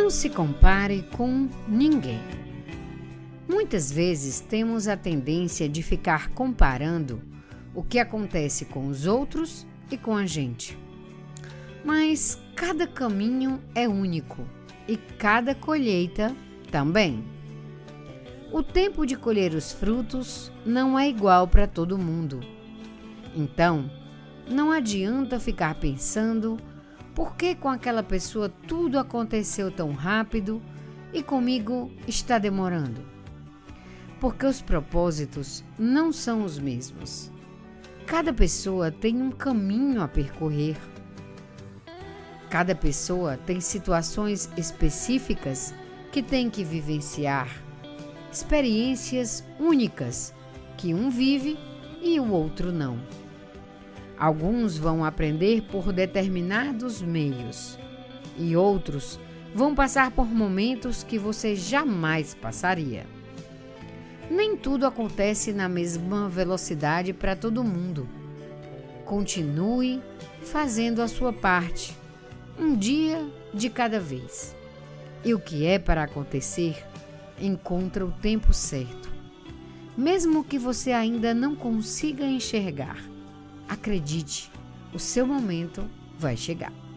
Não se compare com ninguém. Muitas vezes temos a tendência de ficar comparando o que acontece com os outros e com a gente. Mas cada caminho é único e cada colheita também. O tempo de colher os frutos não é igual para todo mundo. Então, não adianta ficar pensando por que com aquela pessoa tudo aconteceu tão rápido e comigo está demorando. Porque os propósitos não são os mesmos. Cada pessoa tem um caminho a percorrer. Cada pessoa tem situações específicas que tem que vivenciar, experiências únicas que um vive e o outro não. Alguns vão aprender por determinados meios e outros vão passar por momentos que você jamais passaria. Nem tudo acontece na mesma velocidade para todo mundo. Continue fazendo a sua parte, um dia de cada vez. E o que é para acontecer, encontra o tempo certo. Mesmo que você ainda não consiga enxergar, acredite, o seu momento vai chegar.